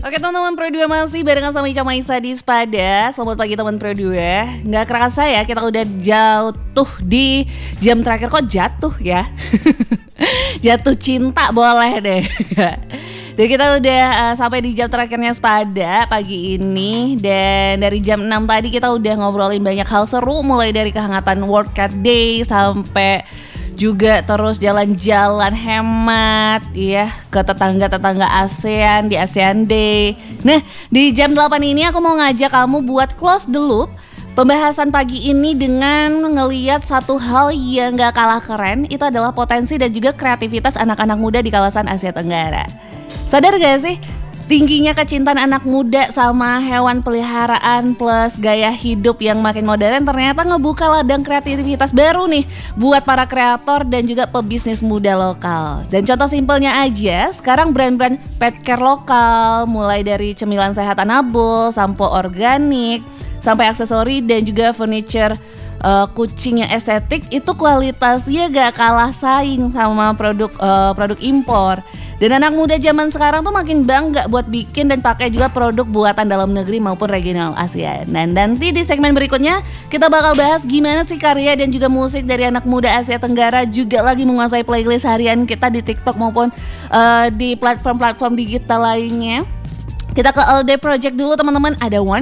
Oke teman-teman Pro 2 masih barengan sama Ica Maisa di Spada. Selamat pagi teman Pro 2. Nggak kerasa ya kita udah jatuh di jam terakhir. Kok jatuh ya? Jatuh cinta boleh deh. Dan kita udah sampai di jam terakhirnya Spada pagi ini. Dan dari jam 6 tadi kita udah ngobrolin banyak hal seru. Mulai dari kehangatan World Cat Day sampai juga terus jalan-jalan hemat ya ke tetangga-tetangga ASEAN di ASEAN Day. Nah, di jam 8 ini aku mau ngajak kamu buat close the loop pembahasan pagi ini dengan ngeliat satu hal yang gak kalah keren. Itu adalah potensi dan juga kreativitas anak-anak muda di kawasan Asia Tenggara. Sadar gak sih? Tingginya kecintaan anak muda sama hewan peliharaan plus gaya hidup yang makin modern ternyata ngebuka ladang kreativitas baru nih buat para kreator dan juga pebisnis muda lokal. Dan contoh simpelnya aja, sekarang brand-brand pet care lokal mulai dari cemilan sehat Anabul, sampo organik, sampai aksesori dan juga furniture kucing yang estetik itu kualitasnya gak kalah saing sama produk impor. Dan anak muda zaman sekarang tuh makin bangga buat bikin dan pakai juga produk buatan dalam negeri maupun regional Asia. Dan nanti di segmen berikutnya kita bakal bahas gimana sih karya dan juga musik dari anak muda Asia Tenggara juga lagi menguasai playlist harian kita di TikTok maupun di platform-platform digital lainnya. Kita ke All Day Project dulu teman-teman, ada One